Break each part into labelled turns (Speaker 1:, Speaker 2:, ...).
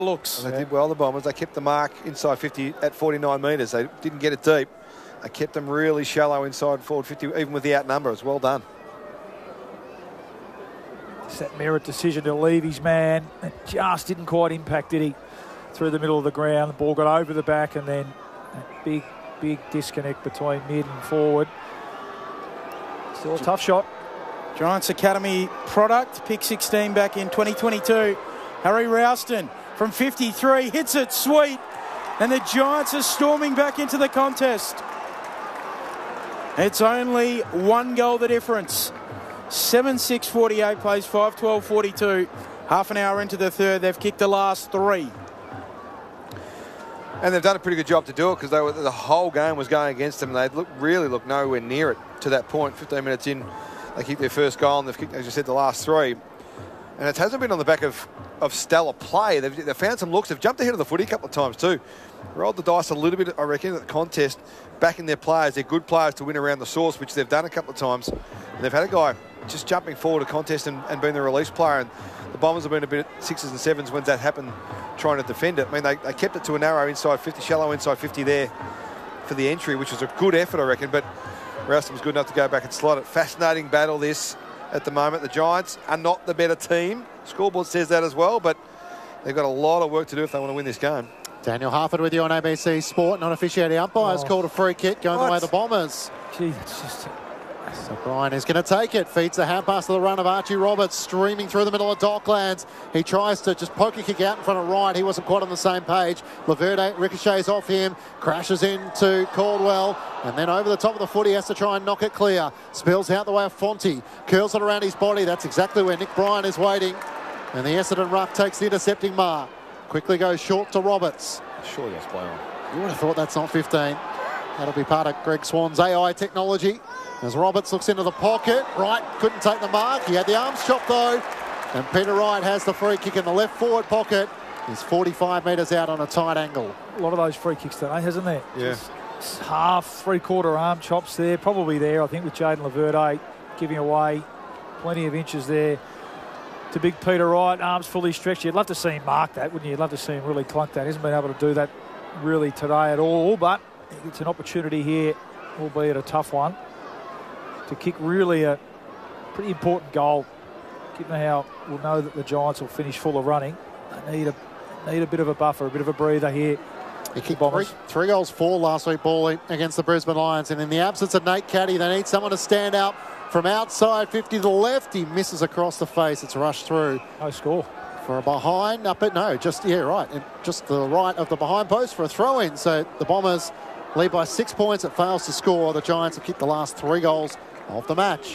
Speaker 1: looks.
Speaker 2: And they did well, the Bombers. They kept the mark inside 50 at 49 metres. They didn't get it deep. They kept them really shallow inside forward 50, even with the outnumber. It was well done.
Speaker 3: It's that Merritt decision to leave his man. It just didn't quite impact, did he? Through the middle of the ground. The ball got over the back, and then that big disconnect between mid and forward. Still a tough shot.
Speaker 1: Giants Academy product, pick 16 back in 2022. Harry Ralston from 53 hits it sweet, and the Giants are storming back into the contest. It's only one goal the difference. 7-6-48 plays 5-12-42. Half an hour into the third, they've kicked the last three.
Speaker 2: And they've done a pretty good job to do it, because the whole game was going against them. They really looked nowhere near it to that point. 15 minutes in, they kicked their first goal, and they've kicked, as you said, the last three. And it hasn't been on the back of stellar play. They've found some looks. They've jumped ahead of the footy a couple of times too. Rolled the dice a little bit, I reckon, at the contest, backing their players. They're good players to win around the source, which they've done a couple of times. And they've had a guy just jumping forward a contest and being the release player. And the Bombers have been a bit at 6s and 7s when that happened, trying to defend it. I mean, they kept it to a narrow inside 50, shallow inside 50 there for the entry, which was a good effort, I reckon. But Ralston was good enough to go back and slot it. Fascinating battle this at the moment. The Giants are not the better team. Scoreboard says that as well, but they've got a lot of work to do if they want to win this game.
Speaker 4: Daniel Harford with you on ABC Sport. Non-officiating umpires called a free kick going the way of the Bombers.
Speaker 3: Gee, it's just...
Speaker 4: So Bryan is going to take it. Feeds the hand pass to the run of Archie Roberts, streaming through the middle of Docklands. He tries to just poke a kick out in front of Wright. He wasn't quite on the same page. Laverde ricochets off him, crashes into Caldwell, and then over the top of the foot, he has to try and knock it clear. Spills out the way of Fonte, curls it around his body. That's exactly where Nick Bryan is waiting. And the Essendon ruck takes the intercepting mark. Quickly goes short to Roberts.
Speaker 2: Surely that's play on.
Speaker 4: You would have thought that's not 15. That'll be part of Greg Swan's AI technology. As Roberts looks into the pocket, Wright couldn't take the mark. He had the arms chopped though. And Peter Wright has the free kick in the left forward pocket. He's 45 metres out on a tight angle.
Speaker 3: A lot of those free kicks today, hasn't there?
Speaker 2: Yeah.
Speaker 3: Just half, three-quarter arm chops there. Probably there, I think, with Jaden Laverde giving away plenty of inches there to big Peter Wright. Arms fully stretched. You'd love to see him mark that, wouldn't you? You'd love to see him really clunk that. He hasn't been able to do that really today at all, but it's an opportunity here, albeit a tough one, to kick really a pretty important goal, given how we'll know that the Giants will finish full of running. They need a bit of a buffer, a bit of a breather here.
Speaker 4: He kicked three goals for last week, ball against the Brisbane Lions, and in the absence of Nate Caddy, they need someone to stand out from outside 50 to the left. He misses across the face. It's rushed through.
Speaker 3: No score.
Speaker 4: For a behind, up at, no, just, yeah, right. Just the right of the behind post for a throw-in. So the Bombers lead by 6 points. It fails to score. The Giants have kicked the last 3 goals of the match.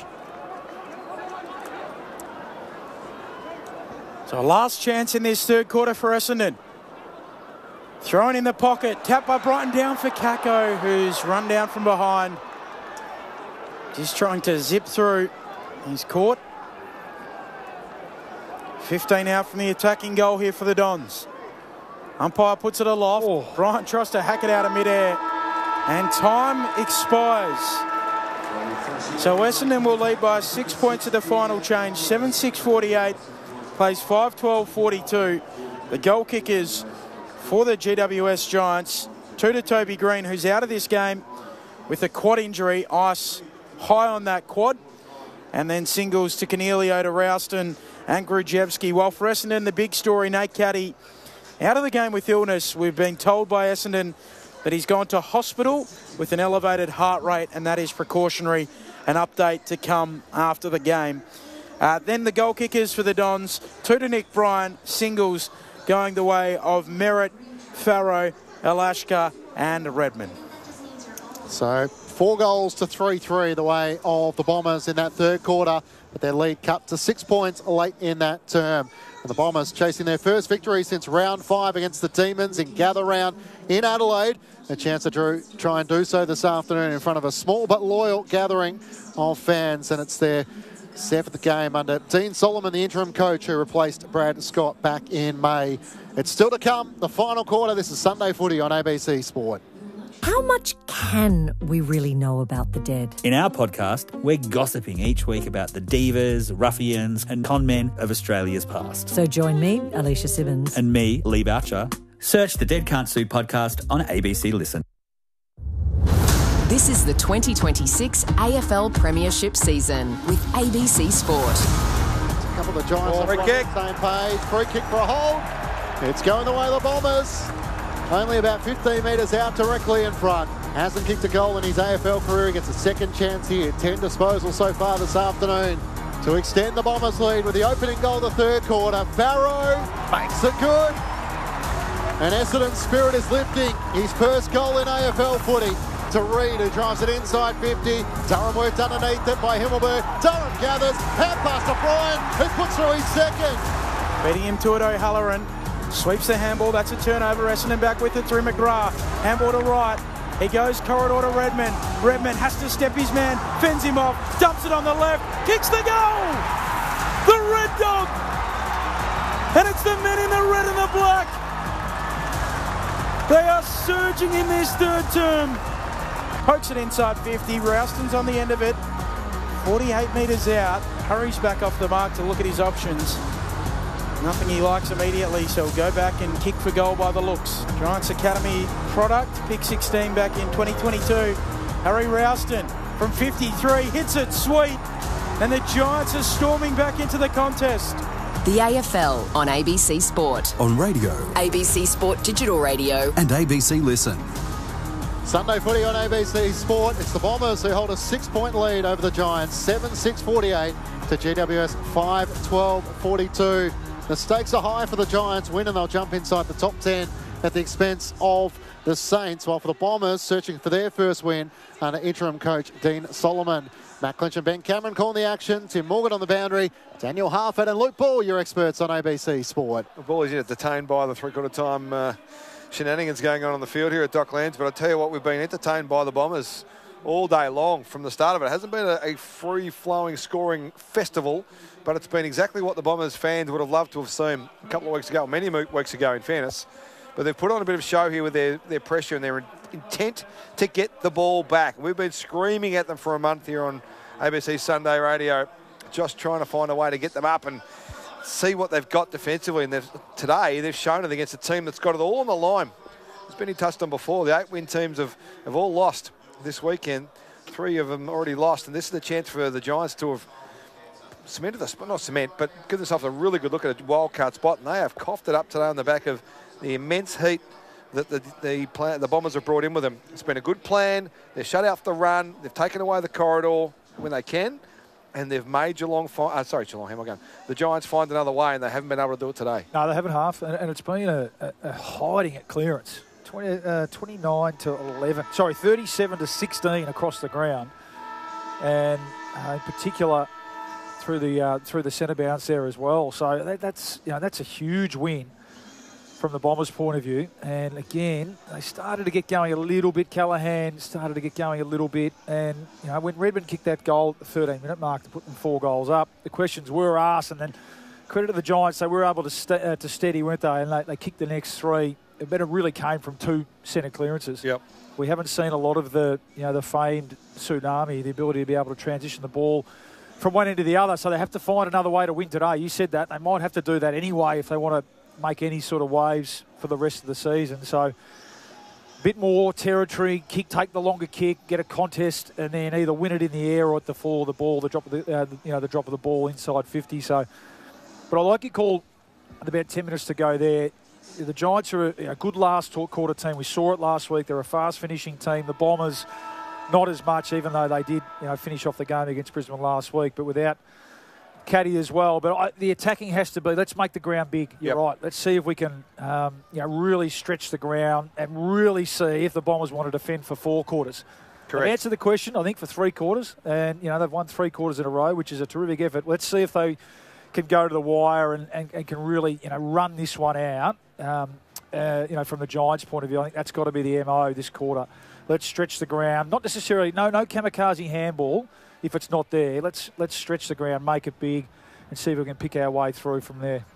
Speaker 1: So last chance in this third quarter for Essendon. Thrown in the pocket, tapped by Brighton down for Kako, who's run down from behind. Just trying to zip through. He's caught. 15 out from the attacking goal here for the Dons. Umpire puts it aloft.
Speaker 3: Oh.
Speaker 1: Bryant tries to hack it out of midair. And time expires. So Essendon will lead by 6 points at the final change. 7-6-48. Plays 5-12-42. The goal kickers for the GWS Giants. 2 to Toby Green, who's out of this game with a quad injury. Ice high on that quad. And then singles to Cornelio, to Ralston and Grujevski. While for Essendon, the big story, Nate Caddy out of the game with illness. We've been told by Essendon that he's gone to hospital with an elevated heart rate, and that is precautionary. An update to come after the game. Then the goal kickers for the Dons. 2 to Nick Bryan. Singles going the way of Merritt, Farrow, Alashka and Redmond.
Speaker 4: So 4 goals to 3-3 the way of the Bombers in that third quarter, but their lead cut to 6 points late in that term. And the Bombers chasing their first victory since round 5 against the Demons in Gather Round in Adelaide. A chance to try and do so this afternoon in front of a small but loyal gathering of fans, and it's their 7th game under Dean Solomon, the interim coach who replaced Brad Scott back in May. It's still to come, the final quarter. This is Sunday Footy on ABC Sport.
Speaker 5: How much can we really know about the dead?
Speaker 6: In our podcast, we're gossiping each week about the divas, ruffians and con men of Australia's past.
Speaker 5: So join me, Alicia Simmons.
Speaker 6: And me, Lee Boucher. Search the Dead Can't Sue podcast on ABC Listen.
Speaker 7: This is the 2026 AFL Premiership season with ABC Sport.
Speaker 4: A couple of the Giants on the same page. Free kick for a hold. It's going the way of the Bombers. Only about 15 metres out, directly in front. Hasn't kicked a goal in his AFL career. He gets a second chance here. 10 disposals so far this afternoon to extend the Bombers' lead with the opening goal of the third quarter. Farrow makes it good. And Essendon's spirit is lifting. His first goal in AFL footy to Reid, who drives it inside 50. Durham worked underneath it by Himmelberg. Durham gathers. Hand pass to Bryan, who puts through his second.
Speaker 1: Beating him to it, O'Halloran. Sweeps the handball, that's a turnover. Essendon back with it through McGrath. Handball to right. He goes corridor to Redmond. Redmond has to step his man, fends him off, dumps it on the left, kicks the goal! The Red Dog! And it's the men in the red and the black. They are surging in this third term. Pokes it inside 50. Rouston's on the end of it. 48 metres out. Hurries back off the mark to look at his options. Nothing he likes immediately, so he'll go back and kick for goal by the looks. Giants Academy product, pick 16 back in 2022. Harry Rouston from 53 hits it, sweet. And the Giants are storming back into the contest.
Speaker 7: The AFL on ABC Sport.
Speaker 8: On radio.
Speaker 7: ABC Sport Digital Radio.
Speaker 8: And ABC Listen.
Speaker 4: Sunday footy on ABC Sport. It's the Bombers who hold a 6-point lead over the Giants. 7-6-48 to GWS 5-12-42. The stakes are high for the Giants. Win and they'll jump inside the top 10 at the expense of the Saints. While for the Bombers, searching for their first win under interim coach Dean Solomon. Matt Clinch and Ben Cameron calling the action. Tim Morgan on the boundary. Daniel Harford and Luke Ball, your experts on ABC Sport.
Speaker 2: The ball is detained by the three-quarter time shenanigans going on the field here at Docklands. But I tell you what, we've been entertained by the Bombers all day long from the start of it. It hasn't been a free-flowing scoring festival, but it's been exactly what the Bombers fans would have loved to have seen a couple of weeks ago, many weeks ago in fairness. But they've put on a bit of show here with their pressure and their intent to get the ball back. We've been screaming at them for a month here on ABC Sunday Radio, just trying to find a way to get them up and see what they've got defensively. And today they've shown it against a team that's got it all on the line. As Benny touched on before, the 8-win teams have all lost this weekend. 3 of them already lost, and this is the chance for the Giants to have cemented not cement, but give themselves a really good look at a wildcard spot, and they have coughed it up today on the back of the immense heat that the Bombers have brought in with them. It's been a good plan. They've shut out the run. They've taken away the corridor when they can, and they've made the Giants find another way, and they haven't been able to do it today.
Speaker 3: No, they haven't half, and it's been a hiding at clearance. 29 to 11. Sorry, 37 to 16 across the ground, and in particular through the centre bounce there as well. So that's a huge win from the Bombers' point of view. And again, they started to get going a little bit. Callaghan started to get going a little bit, and when Redmond kicked that goal at the 13-minute mark to put them 4 goals up, the questions were asked, and then credit to the Giants, they were able to steady, weren't they? And they kicked the next 3. It really came from 2 centre clearances.
Speaker 2: Yep.
Speaker 3: We haven't seen a lot of the famed tsunami, the ability to be able to transition the ball from one end to the other. So they have to find another way to win today. You said that. They might have to do that anyway if they want to make any sort of waves for the rest of the season. So a bit more territory, take the longer kick, get a contest, and then either win it in the air or at the fall of the ball, the drop of the ball inside 50. So, but I like your call at about 10 minutes to go there. The Giants are a good last quarter team. We saw it last week. They're a fast finishing team. The Bombers, not as much, even though they did finish off the game against Brisbane last week, but without Caddy as well. But the attacking has to be, let's make the ground big. You're right. Let's see if we can really stretch the ground and really see if the Bombers want to defend for 4 quarters.
Speaker 2: Correct.
Speaker 3: They've answered the question, I think, for 3 quarters. And, they've won 3 quarters in a row, which is a terrific effort. Let's see if they can go to the wire and can really, run this one out. From the Giants' point of view, I think that's got to be the MO this quarter. Let's stretch the ground. Not necessarily, no kamikaze handball if it's not there. Let's stretch the ground, make it big, and see if we can pick our way through from there.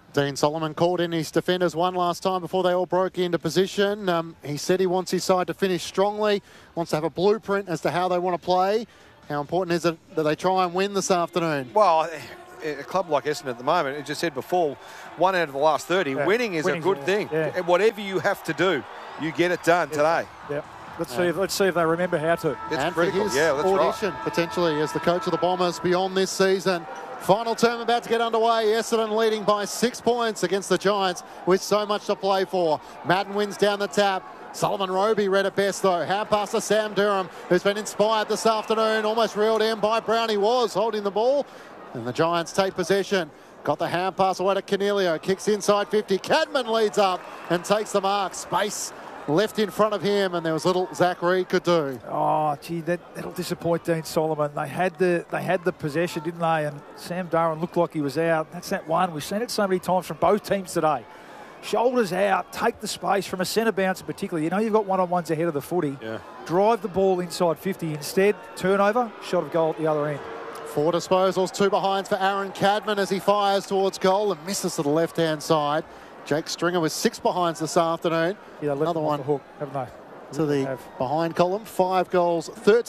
Speaker 4: Dean Solomon called in his defenders one last time before they all broke into position. He said he wants his side to finish strongly, wants to have a blueprint as to how they want to play. How important is it that they try and win this afternoon?
Speaker 2: Well, a club like Essendon at the moment, it just said before, 1 out of the last 30, winning is a good thing.
Speaker 3: Yeah.
Speaker 2: And whatever you have to do, you get it done today.
Speaker 3: Yeah. Let's see if they remember how to.
Speaker 2: It's
Speaker 4: and
Speaker 2: critical.
Speaker 4: For his
Speaker 2: Yeah, that's
Speaker 4: audition, potentially, as the coach of the Bombers beyond this season. Final term about to get underway. Essendon leading by 6 points against the Giants with so much to play for. Madden wins down the tap. Solomon Roby read it best though. Hand pass to Sam Durham, who's been inspired this afternoon. Almost reeled in by Brown. He was holding the ball. And the Giants take possession. Got the hand pass away to Cornelio. Kicks inside 50. Cadman leads up and takes the mark. Space left in front of him, and there was little Zachary could do.
Speaker 3: Oh, gee, that'll disappoint Dean Solomon. They had the possession, didn't they? And Sam Durham looked like he was out. That's that one. We've seen it so many times from both teams today. Shoulders out, take the space from a centre bounce in particular. You know you've got one-on-ones ahead of the footy.
Speaker 2: Yeah.
Speaker 3: Drive the ball inside 50. Instead, turnover, shot of goal at the other end.
Speaker 4: 4 disposals, 2 behinds for Aaron Cadman as he fires towards goal and misses to the left-hand side. Jake Stringer with 6 behinds this afternoon.
Speaker 3: Yeah,
Speaker 4: another one
Speaker 3: the hook, haven't they?
Speaker 4: to the behind column. 5 goals,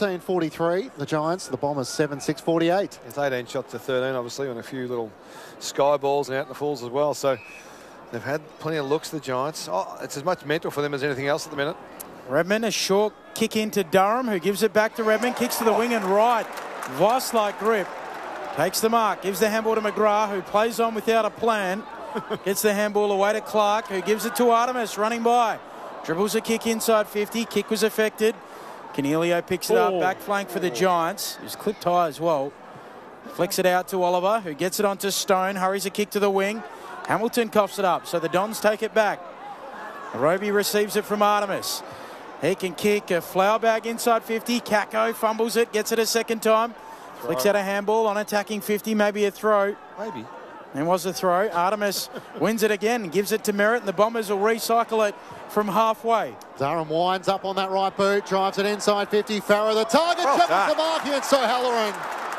Speaker 4: 13-43. The Giants, the Bombers 7-6-48.
Speaker 2: It's 18 shots to 13, obviously, on a few little sky balls and out in the falls as well. So they've had plenty of looks, the Giants. Oh, it's as much mental for them as anything else at the minute.
Speaker 1: Redmond, a short kick into Durham, who gives it back to Redmond, kicks to the wing and right. Vice-like grip. Takes the mark, gives the handball to McGrath, who plays on without a plan. Gets the handball away to Clark, who gives it to Artemis, running by. Dribbles a kick inside 50. Kick was affected. Cornelio picks it up, back flank for the Giants. He's clipped high as well. Flicks it out to Oliver, who gets it onto Stone. Hurries a kick to the wing. Hamilton coughs it up, so the Dons take it back. Roby receives it from Artemis. He can kick a flower bag inside 50. Kako fumbles it, gets it a second time. Flicks out a handball on attacking 50, maybe a throw.
Speaker 2: Maybe.
Speaker 1: There was a throw. Artemis wins it again and gives it to Merritt, and the Bombers will recycle it from halfway.
Speaker 4: Durham winds up on that right boot, drives it inside 50. Farrow the target, jumps the mark against O'Halloran.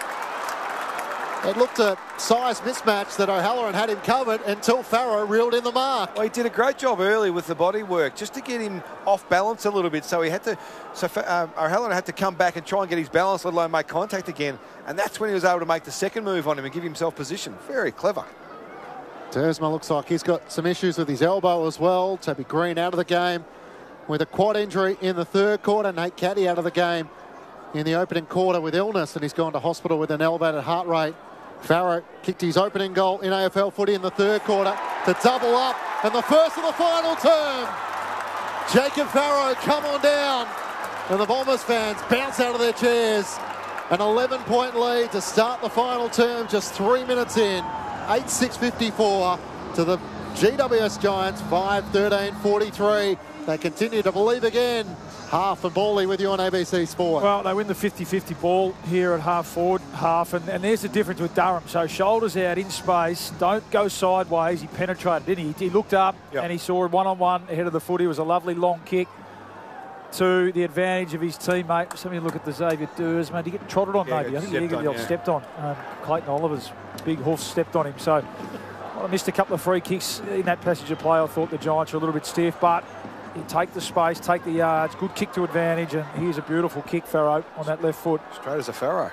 Speaker 4: It looked a size mismatch that O'Halloran had him covered until Farrow reeled in the mark.
Speaker 2: Well, he did a great job early with the body work, just to get him off balance a little bit. So he had to. So O'Halloran had to come back and try and get his balance, let alone make contact again. And that's when he was able to make the second move on him and give himself position. Very clever.
Speaker 4: Dersma looks like he's got some issues with his elbow as well. Toby Green out of the game with a quad injury in the third quarter. Nate Caddy out of the game in the opening quarter with illness, and he's gone to hospital with an elevated heart rate. Farrow kicked his opening goal in AFL footy in the third quarter to double up, and the first of the final term. Jacob Farrow, come on down. And the Bombers fans bounce out of their chairs. An 11-point lead to start the final term, just 3 minutes in. 8-6-54 to the GWS Giants, 5-13-43. They continue to believe again. Half and Bally with you on ABC Sport.
Speaker 3: Well, they win the 50-50 ball here at half forward, half, and there's the difference with Durham. So shoulders out in space, don't go sideways. He penetrated, didn't he? He looked up and he saw one-on-one ahead of the footy. It was a lovely long kick to the advantage of his teammate. Somebody look at the Xavier Durs, mate. He get trotted on, maybe. I think he got stepped on. Clayton Oliver's big horse stepped on him. So I missed a couple of free kicks in that passage of play. I thought the Giants were a little bit stiff, but you take the space, take the yards, good kick to advantage, and here's a beautiful kick, Farrow, on that left foot.
Speaker 2: Straight as a Farrow.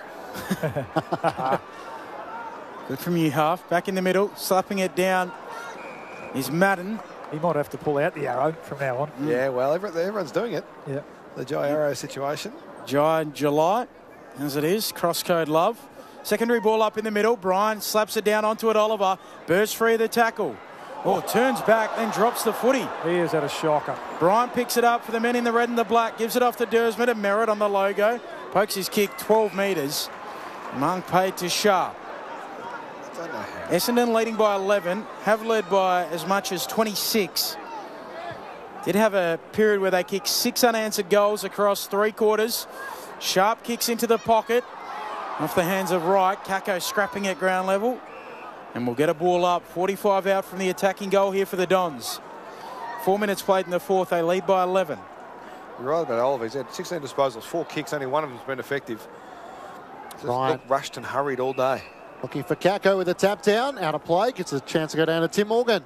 Speaker 1: Good from you, Half. Back in the middle, slapping it down is Madden.
Speaker 3: He might have to pull out the arrow from now on.
Speaker 2: Yeah, well, everyone's doing it.
Speaker 3: Yeah.
Speaker 2: The Jai Arrow situation.
Speaker 1: Jai and July, as it is, cross-code love. Secondary ball up in the middle. Brian slaps it down onto it, Oliver. Bursts free of the tackle. Oh, turns back, then drops the footy.
Speaker 3: He is at a shocker.
Speaker 1: Brian picks it up for the men in the red and the black. Gives it off to Dersman and Merritt on the logo. Pokes his kick 12 metres. Monk paid to Sharp.
Speaker 2: I don't know how.
Speaker 1: Essendon leading by 11. Have led by as much as 26. Did have a period where they kicked 6 unanswered goals across 3 quarters. Sharp kicks into the pocket. Off the hands of Wright. Kako scrapping at ground level. And we'll get a ball up. 45 out from the attacking goal here for the Dons. 4 minutes played in the fourth. They lead by 11.
Speaker 2: You're right about Oliver. He's had 16 disposals, 4 kicks. Only one of them's been effective. Just
Speaker 4: Right.
Speaker 2: looked rushed and hurried all day.
Speaker 4: Looking for Kako with a tap down. Out of play. Gets a chance to go down to Tim Morgan.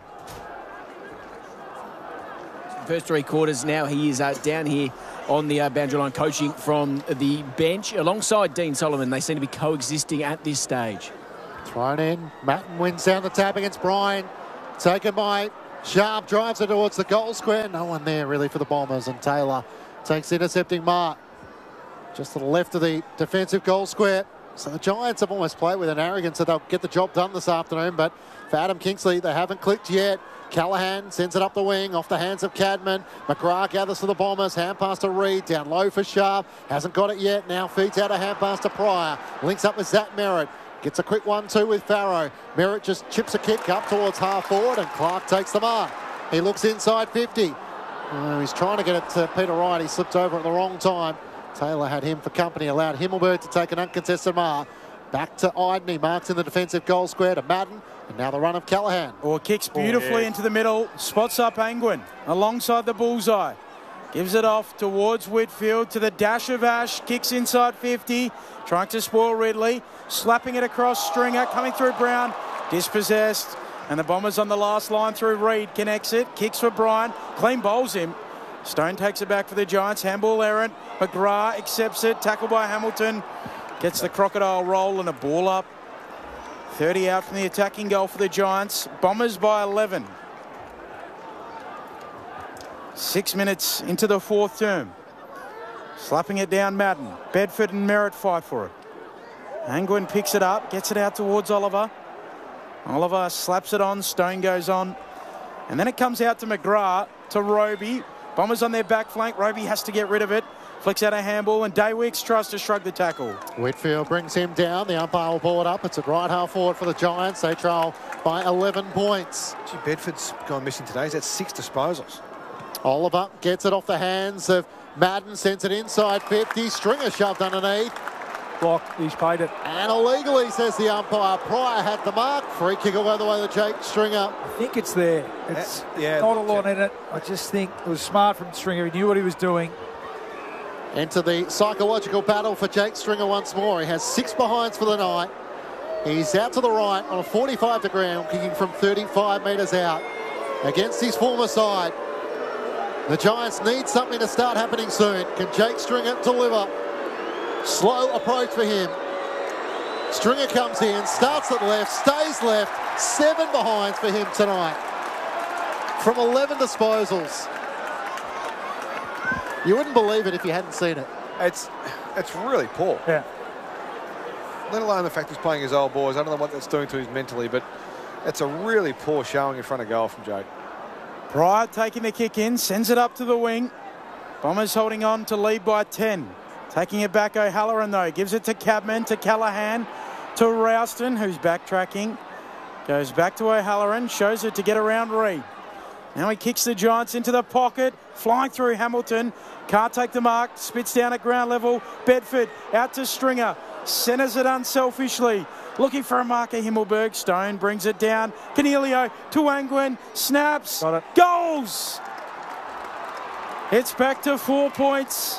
Speaker 8: First 3 quarters now he is down here on the boundary line coaching from the bench alongside Dean Solomon. They seem to be coexisting at this stage.
Speaker 4: Thrown in. Matten wins down the tap against Bryan. Taken by Sharp. Drives it towards the goal square. No one there really for the Bombers. And Taylor takes intercepting mark. Just to the left of the defensive goal square. So the Giants have almost played with an arrogance that they'll get the job done this afternoon. But for Adam Kingsley, they haven't clicked yet. Callaghan sends it up the wing, off the hands of Cadman. McGrath gathers for the Bombers. Hand pass to Reid, down low for Sharp. Hasn't got it yet. Now feeds out a hand pass to Pryor. Links up with Zach Merritt. Gets a quick 1-2 with Farrow. Merritt just chips a kick up towards half forward, and Clark takes the mark. He looks inside 50. Oh, he's trying to get it to Peter Wright. He slipped over at the wrong time. Taylor had him for company, allowed Himmelberg to take an uncontested mark. Back to Iden. He marks in the defensive goal square to Madden. And now the run of Callaghan.
Speaker 1: Oh, kicks beautifully into the middle. Spots up Angwin alongside the bullseye. Gives it off towards Whitfield to the dash of Ash. Kicks inside 50. Trying to spoil Ridley. Slapping it across Stringer. Coming through Brown. Dispossessed. And the Bombers on the last line through Reid. Connects it. Kicks for Bryan. Clean bowls him. Stone takes it back for the Giants. Handball errant. McGrath accepts it. Tackled by Hamilton. Gets the crocodile roll and a ball up. 30 out from the attacking goal for the Giants. Bombers by 11. 6 minutes into the fourth term. Slapping it down Madden. Bedford and Merritt fight for it. Angwin picks it up. Gets it out towards Oliver. Oliver slaps it on. Stone goes on. And then it comes out to McGrath, to Roby. Bombers on their back flank. Roby has to get rid of it. Flicks out a handball, and Daywicks tries to shrug the tackle.
Speaker 4: Whitfield brings him down. The umpire will ball it up. It's at right half forward for the Giants. They trail by 11 points.
Speaker 2: Gee, Bedford's gone missing today. He's had 6 disposals.
Speaker 4: Oliver gets it off the hands of Madden. Sends it inside 50. Stringer shoved underneath.
Speaker 3: Block. He's paid it.
Speaker 4: And illegally, says the umpire. Pryor had the mark. Free kick away the way to Jake Stringer.
Speaker 3: I think it's there. It's not a lot in it. I just think it was smart from Stringer. He knew what he was doing.
Speaker 4: Into the psychological battle for Jake Stringer once more. He has 6 behinds for the night. He's out to the right on a 45-degree angle, kicking from 35 metres out against his former side. The Giants need something to start happening soon. Can Jake Stringer deliver? Slow approach for him. Stringer comes in, starts at left, stays left. 7 behinds for him tonight from 11 disposals. You wouldn't believe it if you hadn't seen it.
Speaker 2: It's really poor.
Speaker 3: Yeah.
Speaker 2: Let alone the fact he's playing his old boys. I don't know what that's doing to him mentally, but it's a really poor showing in front of goal from Jake.
Speaker 1: Pryor taking the kick in, sends it up to the wing. Bombers holding on to lead by 10. Taking it back, O'Halloran though. Gives it to Cadman, to Callaghan, to Rouston, who's backtracking. Goes back to O'Halloran, shows it to get around Reid. Now he kicks the Giants into the pocket, flying through Hamilton. Can't take the mark, spits down at ground level. Bedford out to Stringer, centres it unselfishly. Looking for a marker, Himmelberg. Stone brings it down. Cornelio to Angwin, snaps,
Speaker 3: got it.
Speaker 1: Goals! It's back to 4 points.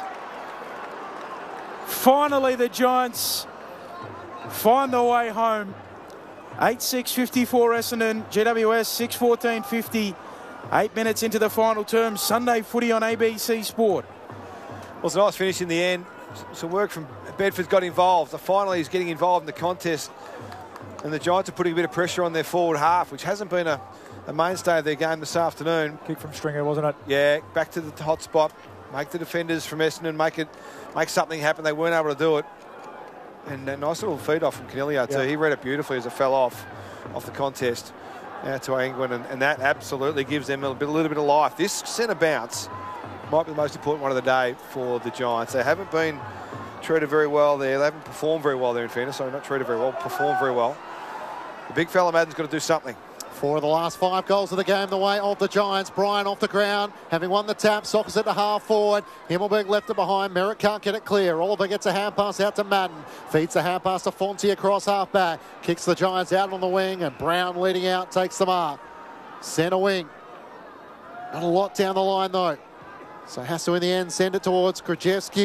Speaker 1: Finally, the Giants find the way home. 8-6-54 Essendon, GWS 6-14-50. 8 minutes into the final term. Sunday footy on ABC Sport.
Speaker 2: Well, it's a nice finish in the end. Some work from Bedford's got involved. Finally, he's getting involved in the contest. And the Giants are putting a bit of pressure on their forward half, which hasn't been a mainstay of their game this afternoon.
Speaker 3: Kick from Stringer, wasn't it?
Speaker 2: Yeah, back to the hot spot. Make the defenders from Essendon make something happen. They weren't able to do it. And a nice little feed off from Cornelio too. He read it beautifully as it fell off the contest. Now to Angwin, and that absolutely gives them a little bit of life. This centre bounce might be the most important one of the day for the Giants. They haven't been treated very well there. They haven't performed very well there, in fairness. Sorry, not treated very well, performed very well. The big fella Madden's got to do something.
Speaker 4: 4 of the last 5 goals of the game the way of the Giants. Bryan off the ground, having won the tap, sockers it to half forward. Himmelberg left it behind. Merritt can't get it clear. Oliver gets a hand pass out to Madden. Feeds the hand pass to Fonte across half back. Kicks the Giants out on the wing, and Brown leading out takes the mark. Centre wing. Not a lot down the line though. So has to in the end send it towards Krajewski.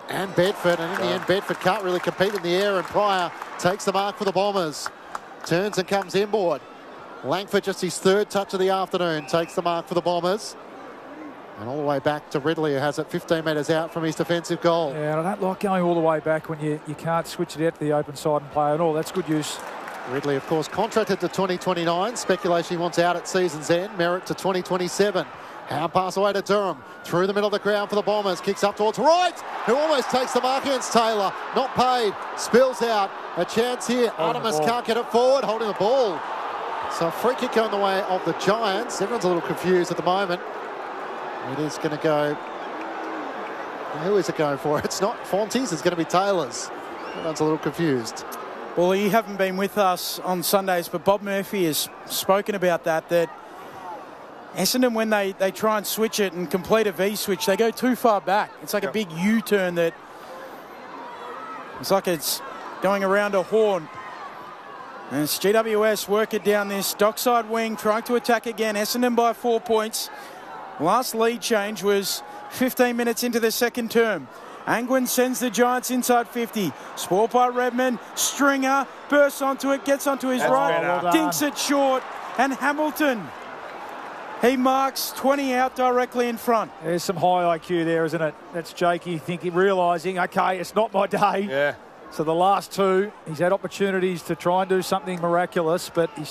Speaker 4: and Bedford. And in the end, Bedford can't really compete in the air, and Pryor takes the mark for the Bombers. Turns and comes inboard. Langford, just his third touch of the afternoon, takes the mark for the Bombers. And all the way back to Ridley, who has it 15 metres out from his defensive goal.
Speaker 3: Yeah, and I don't like going all the way back when you can't switch it out to the open side and play at all. That's good use.
Speaker 4: Ridley, of course, contracted to 2029. Speculation he wants out at season's end. Merritt to 2027. Hand pass away to Durham. Through the middle of the ground for the Bombers. Kicks up towards Wright, who almost takes the mark against Taylor. Not paid. Spills out. A chance here. Artemis can't get it forward. Holding the ball. So a free kick going the way of the Giants. Everyone's a little confused at the moment. It is going to go... Who is it going for? It's not Fontes. It's going to be Taylor's. Everyone's a little confused.
Speaker 1: Well, you haven't been with us on Sundays, but Bob Murphy has spoken about that Essendon, when they try and switch it and complete a V-switch, they go too far back. It's like a big U-turn that... It's like it's going around a horn. And it's GWS work it down this dockside wing, trying to attack again. Essendon by 4 points. Last lead change was 15 minutes into the second term. Angwin sends the Giants inside 50. Spoiled by Redmond. Stringer bursts onto it, gets onto his right, dinks it short. And Hamilton, he marks 20 out directly in front.
Speaker 3: There's some high IQ there, isn't it? That's Jakey realising, okay, it's not my day.
Speaker 2: Yeah.
Speaker 3: So the last two, he's had opportunities to try and do something miraculous, but he's